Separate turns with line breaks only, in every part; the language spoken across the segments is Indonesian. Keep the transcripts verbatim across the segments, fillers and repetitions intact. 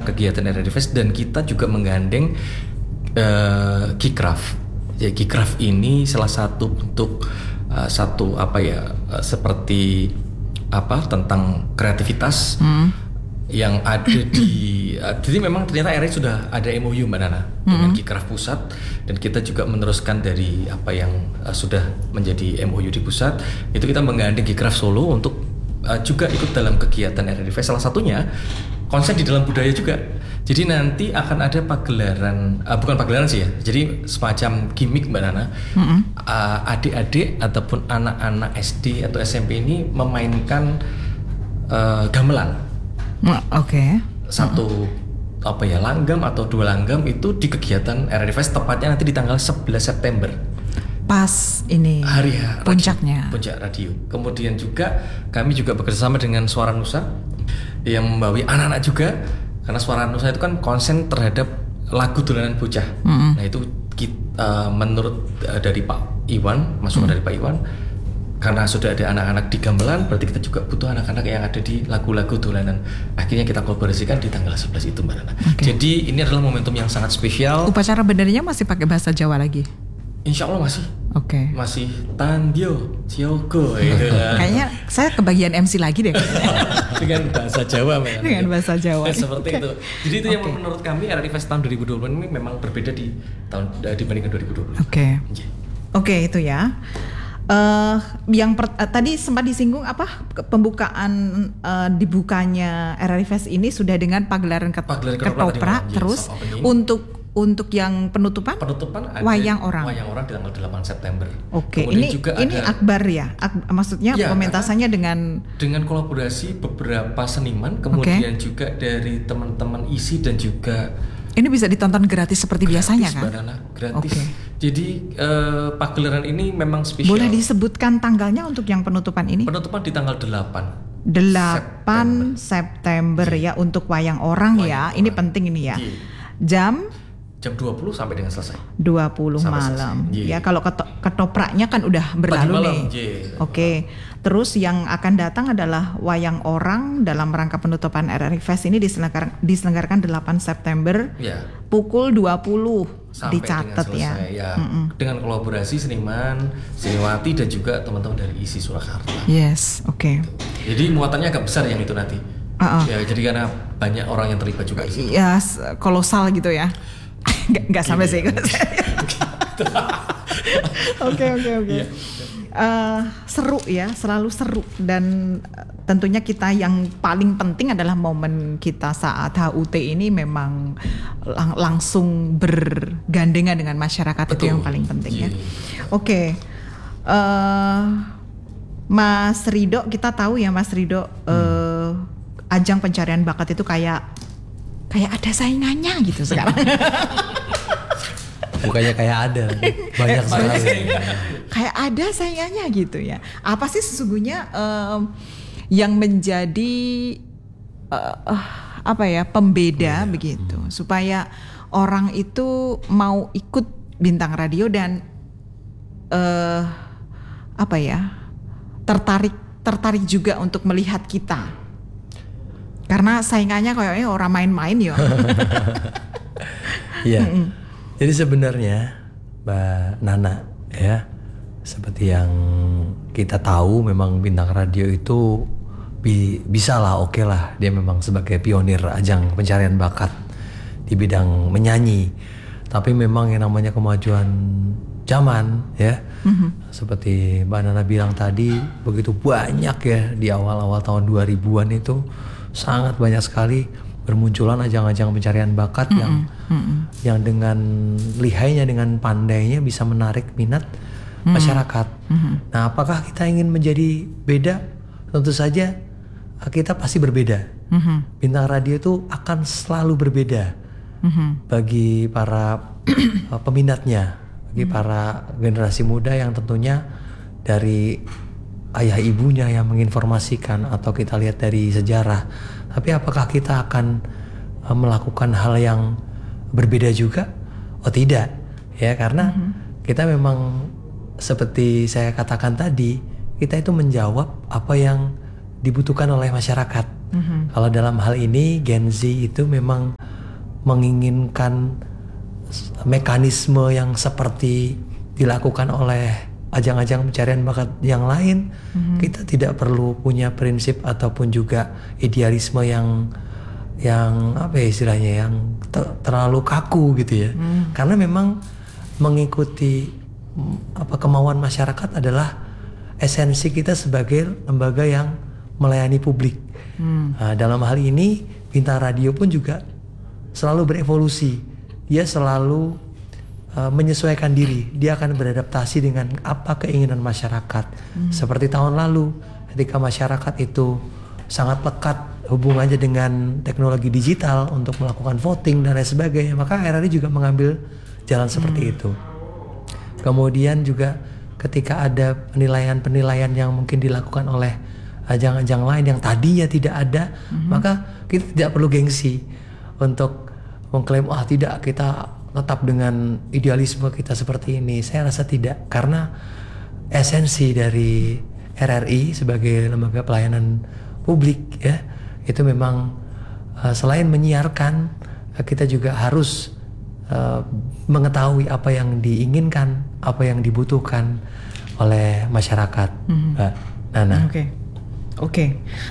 kegiatan R R I Fest, dan kita juga menggandeng uh, Kikraf. Ya, Kikraf ini salah satu bentuk uh, satu apa ya uh, seperti apa tentang kreativitas hmm. yang ada di uh, jadi memang ternyata R R I sudah ada M O U Mbak Nana hmm. dengan Kikraf Pusat, dan kita juga meneruskan dari apa yang uh, sudah menjadi M O U di pusat. Itu kita menggandeng Kikraf Solo untuk uh, juga ikut dalam kegiatan R R I Fest. Salah satunya konsen di dalam budaya juga. Jadi nanti akan ada pagelaran, uh, bukan pagelaran sih ya, jadi semacam gimmick Mbak Nana. Mm-hmm. uh, Adik-adik ataupun anak-anak S D atau S M P ini memainkan uh, gamelan.
Oke. Okay.
Satu mm-hmm. apa ya, langgam atau dua langgam itu di kegiatan R R I Fest, tepatnya nanti di tanggal sebelas September.
Pas ini
hari ya,
puncaknya.
Radio, puncak radio. Kemudian juga kami juga bekerjasama dengan Suara Nusa yang membawa anak-anak juga, karena Suara Nusa itu kan konsen terhadap lagu dolanan bocah. Mm-hmm. Nah itu kita, uh, menurut uh, dari Pak Iwan, masukan mm-hmm. dari Pak Iwan, karena sudah ada anak-anak di gamelan, berarti kita juga butuh anak-anak yang ada di lagu-lagu dolanan. Akhirnya kita kolaborasikan di tanggal sebelas itu Mbak Nana. Okay. Jadi ini adalah momentum yang sangat spesial.
Upacara benderanya masih pakai bahasa Jawa lagi?
Insya Allah masih.
Oke. Okay.
Masih Tandio, Cioko gitu.
Kayaknya saya kebagian M C lagi deh.
Dengan bahasa Jawa memang.
Dengan bahasa Jawa.
Seperti itu. Jadi itu okay. yang menurut kami R R I Fest tahun dua ribu dua puluh ini memang berbeda di tahun dibandingkan dua ribu dua puluh.
Oke. Okay.
Yeah.
Oke, okay, itu ya. Uh, yang per, uh, tadi sempat disinggung apa pembukaan uh, dibukanya R R I Fest ini sudah dengan pagelaran ket, ketoprak, terus untuk Untuk yang penutupan?
Penutupan ada
Wayang Orang.
Wayang Orang di tanggal delapan September.
Oke. Okay. Ini juga ini ada, akbar ya. Ak, maksudnya ya, pementasannya dengan
dengan kolaborasi beberapa seniman, kemudian okay. juga dari teman-teman I S I dan juga
ini bisa ditonton gratis seperti gratis, biasanya kan?
Banana, gratis. Okay. Jadi uh, pagelaran ini memang spesial.
Boleh disebutkan tanggalnya untuk yang penutupan ini?
Penutupan di tanggal delapan.
delapan September, September ya untuk Wayang Orang wayang ya. Orang. Ini penting ini ya. G. Jam
jam dua puluh sampai dengan selesai.
dua puluh sampai malam. Ya kalau keto- ketopraknya kan udah berlalu malam, nih. Oke. Okay. Terus yang akan datang adalah Wayang Orang dalam rangka penutupan R R I Fest ini diselenggar- diselenggarakan delapan September ya. Pukul dua puluh sampai dicatat ya.
ya. Dengan kolaborasi seniman, seniwati dan juga teman-teman dari I S I Surakarta.
Yes, oke. Okay.
Jadi muatannya agak besar yang itu nanti.
Uh-uh.
Ya, jadi karena banyak orang yang terlibat juga.
Ya, kolosal gitu ya. Gak, gak sampai sih. Oke oke oke. Seru ya, selalu seru, dan tentunya kita yang paling penting adalah momen kita saat H U T ini memang lang- langsung bergandengan dengan masyarakat. Betul. Itu yang paling penting yeah. ya. Oke, okay. uh, Mas Rido, kita tahu ya Mas Rido, hmm. uh, ajang pencarian bakat itu kayak kayak ada saingannya gitu sekarang.
Bukannya kayak ada, banyak sekali.
Kayak ada saingannya gitu ya. Apa sih sesungguhnya um, yang menjadi uh, uh, apa ya pembeda ya. begitu, hmm. supaya orang itu mau ikut Bintang Radio dan uh, apa ya tertarik tertarik juga untuk melihat kita. Karena saingannya kayaknya orang main-main ya.
Iya. Jadi sebenarnya Mbak Nana ya, seperti yang kita tahu memang Bintang Radio itu bi- bisa lah, oke okay lah, dia memang sebagai pionir ajang pencarian bakat di bidang menyanyi. Tapi memang yang namanya kemajuan zaman ya, mm-hmm. seperti Mbak Nana bilang tadi, begitu banyak ya di awal-awal tahun dua ribuan itu. Sangat banyak sekali bermunculan ajang-ajang pencarian bakat mm-hmm. yang mm-hmm. yang dengan lihainya, dengan pandainya bisa menarik minat mm-hmm. masyarakat. Mm-hmm. Nah, apakah kita ingin menjadi beda? Tentu saja kita pasti berbeda. Mm-hmm. Bintang Radio itu akan selalu berbeda mm-hmm. bagi para peminatnya, bagi mm-hmm. para generasi muda yang tentunya dari ayah ibunya yang menginformasikan, atau kita lihat dari sejarah. Tapi apakah kita akan uh, melakukan hal yang berbeda juga? Oh tidak, ya, karena mm-hmm. kita memang seperti saya katakan tadi, kita itu menjawab apa yang dibutuhkan oleh masyarakat. Mm-hmm. Kalau dalam hal ini Gen Z itu memang menginginkan mekanisme yang seperti dilakukan oleh ajang-ajang pencarian bakat yang lain. Mm-hmm. Kita tidak perlu punya prinsip ataupun juga idealisme yang yang apa ya istilahnya yang ter- terlalu kaku gitu ya. Mm. Karena memang mengikuti apa kemauan masyarakat adalah esensi kita sebagai lembaga yang melayani publik. Hmm. Nah, dalam hal ini Bintang Radio pun juga selalu berevolusi. Dia selalu uh, menyesuaikan diri. Dia akan beradaptasi dengan apa keinginan masyarakat. Hmm. Seperti tahun lalu ketika masyarakat itu sangat lekat hubungannya dengan teknologi digital untuk melakukan voting dan lain sebagainya, maka R R I juga mengambil jalan seperti hmm. itu. Kemudian juga ketika ada penilaian-penilaian yang mungkin dilakukan oleh ajang-ajang lain yang tadinya tidak ada, mm-hmm. maka kita tidak perlu gengsi untuk mengklaim wah tidak, kita tetap dengan idealisme kita seperti ini. Saya rasa tidak, karena esensi dari R R I sebagai lembaga pelayanan publik ya itu memang uh, selain menyiarkan, uh, kita juga harus Uh, mengetahui apa yang diinginkan, apa yang dibutuhkan oleh masyarakat, mm-hmm. Mbak Nana.
Oke, okay. oke. Okay.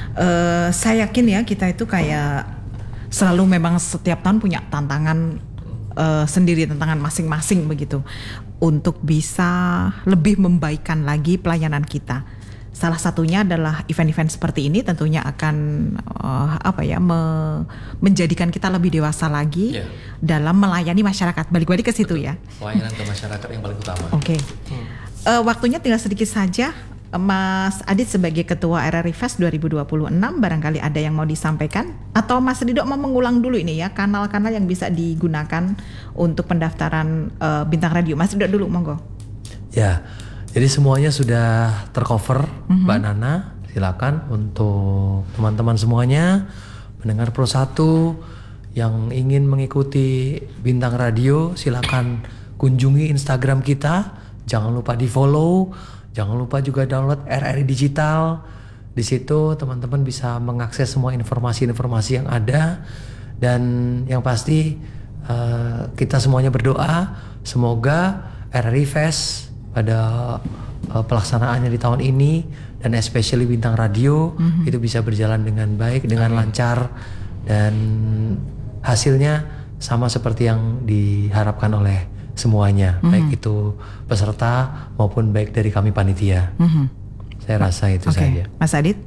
Uh, saya yakin ya kita itu kayak selalu memang setiap tahun punya tantangan uh, sendiri, tantangan masing-masing begitu, untuk bisa lebih membaikkan lagi pelayanan kita. Salah satunya adalah event-event seperti ini tentunya akan uh, apa ya me- menjadikan kita lebih dewasa lagi yeah. dalam melayani masyarakat. Balik-balik ke situ ya.
Pelayanan ke masyarakat yang paling utama.
Oke. Okay. Hmm. Uh, waktunya tinggal sedikit saja. Mas Adit sebagai Ketua R R I Fest dua ribu dua puluh enam barangkali ada yang mau disampaikan, atau Mas Ridho mau mengulang dulu ini ya kanal-kanal yang bisa digunakan untuk pendaftaran uh, Bintang Radio. Mas Ridho dulu, monggo.
Ya. Jadi semuanya sudah tercover, mm-hmm. Mbak Nana. Silakan untuk teman-teman semuanya pendengar Pro satu yang ingin mengikuti Bintang Radio, silakan kunjungi Instagram kita. Jangan lupa di follow, jangan lupa juga download R R I Digital. Di situ teman-teman bisa mengakses semua informasi-informasi yang ada, dan yang pasti uh, kita semuanya berdoa semoga R R I Fest pada uh, pelaksanaannya di tahun ini dan especially Bintang Radio mm-hmm. itu bisa berjalan dengan baik, dengan Amin. lancar, dan hasilnya sama seperti yang diharapkan oleh semuanya, mm-hmm. baik itu peserta maupun baik dari kami panitia. Mm-hmm. Saya rasa itu okay. saja.
Mas Adit?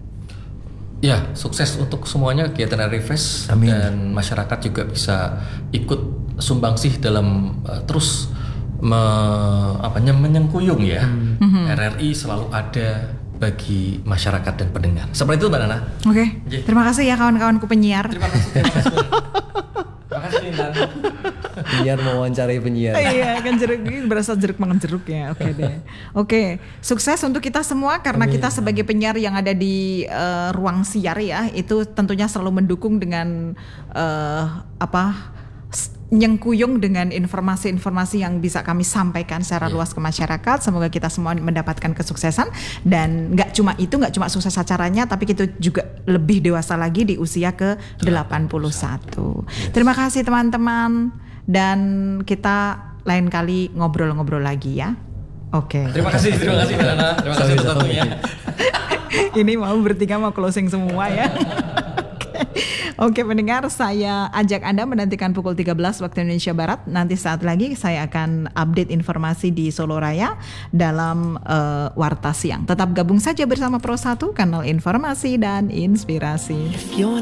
Ya, sukses untuk semuanya kegiatan R R I Fest. Amin. Dan masyarakat juga bisa ikut sumbangsih dalam uh, terus Me, apanya menyengkuyung ya. Mm-hmm. R R I selalu ada bagi masyarakat dan pendengar. Seperti itu Mbak Nana.
Oke. Okay. Yeah. Terima kasih ya kawan-kawanku penyiar.
Terima kasih. Terima kasih. Terima kasih Intan.
Penyiar mewawancarai penyiar.
Iya kan, jeruk ini berasa jeruk makan jeruk ya. Oke okay deh. Oke, okay. Sukses untuk kita semua karena Amin. Kita sebagai penyiar yang ada di uh, ruang siar ya, itu tentunya selalu mendukung dengan uh, apa nyengkuyung dengan informasi-informasi yang bisa kami sampaikan secara yeah. luas ke masyarakat. Semoga kita semua mendapatkan kesuksesan, dan nggak cuma itu, nggak cuma sukses acaranya, tapi kita juga lebih dewasa lagi di usia ke delapan puluh satu. Yes. Terima kasih teman-teman, dan kita lain kali ngobrol-ngobrol lagi ya. Oke. Okay.
Terima kasih, terima kasih Mbak Nana. Terima kasih untuk waktunya.
Ini mau bertiga mau closing semua ya. Oke pendengar, saya ajak Anda menantikan pukul tiga belas waktu Indonesia Barat. Nanti saat lagi saya akan update informasi di Solo Raya dalam uh, Warta Siang. Tetap gabung saja bersama Pro satu, kanal informasi dan inspirasi.